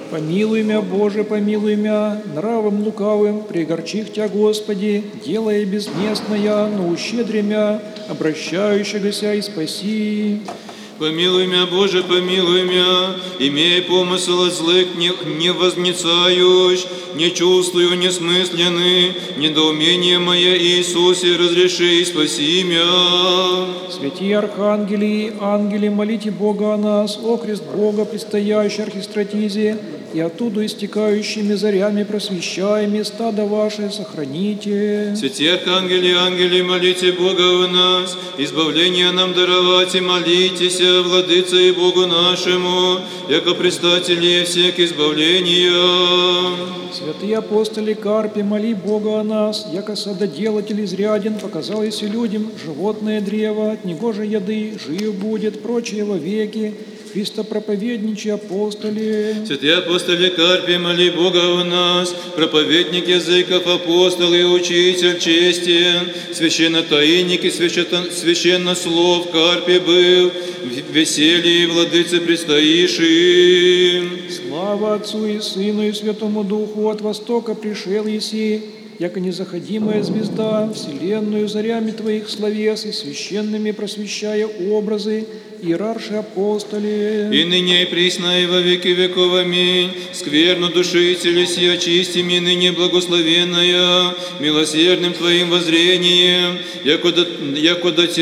Помилуй мя, Боже, помилуй мя, нравом лукавым, пригорчих Тя, Господи, делая безместная, но ущедри мя, обращающегося и спаси. Помилуй мя, Боже, помилуй мя, имей помысл от злых не возницающ, не чувствую несмысленны, недоумение мое, Иисусе, разреши и спаси мя. Святые архангели, ангели, молите Бога о нас, о крест Бога, предстоящий архистратизе, и оттуда истекающими зарями просвещаеми стадо ваше сохраните. Святые архангели, ангели, молите Бога о нас, избавление нам даровать и молитесь, Владыце и Богу нашему, яко предстатели всех избавления. Святые апостоли Карпе, моли Бога о нас, яко садоделатель изряден, показал если людям животное древо, от него же еды жив будет, прочее во веки, Христопроповедничи апостоли. Святые апостоли Карпе, моли Бога о нас, проповедник языков, апостол и учитель честен, священнотаинник и священнослов Карпе был, в веселье и владыце предстоиши. Слава Отцу и Сыну и Святому Духу, от востока пришел еси, яко незаходимая звезда, вселенную зарями Твоих словес и священными просвещая образы, иерарши апостоли. И ныне и присно и во веки веков. Аминь. Скверну души телеси очистим, и ныне благословенная, милосердным Твоим воззрением, якуда